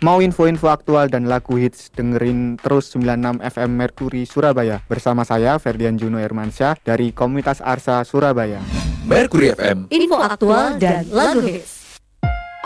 Mau info-info aktual dan lagu hits, dengerin terus 96 FM Mercury Surabaya. Bersama saya Ferdian Juno Hermansyah dari Komunitas Arsa Surabaya. Mercury FM, info aktual dan lagu hits.